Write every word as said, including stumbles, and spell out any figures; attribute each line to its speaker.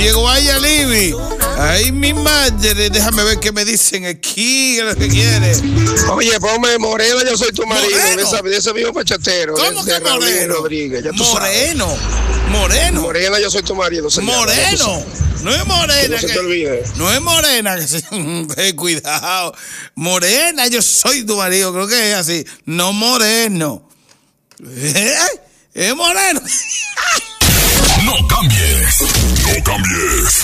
Speaker 1: llegó allá, Libby. Ay, mi madre, déjame ver qué me dicen aquí, lo que quiere.
Speaker 2: Oye, ponme Morena, yo soy tu marido.
Speaker 1: Moreno.
Speaker 2: De, esa, de ese mismo fachatero.
Speaker 1: ¿Cómo
Speaker 2: de,
Speaker 1: que
Speaker 2: de
Speaker 1: Moreno?
Speaker 2: Rodríguez, ya tú
Speaker 1: Moreno.
Speaker 2: sabes.
Speaker 1: Moreno.
Speaker 2: Morena, yo soy tu marido. Se llama,
Speaker 1: Moreno. No es morena.
Speaker 2: Que no se
Speaker 1: que-
Speaker 2: te olvide.
Speaker 1: No es morena. Que se, eh, cuidado. Morena, yo soy tu marido. Creo que es así. No moreno. ¿Eh? Es moreno.
Speaker 3: No cambies. No cambies.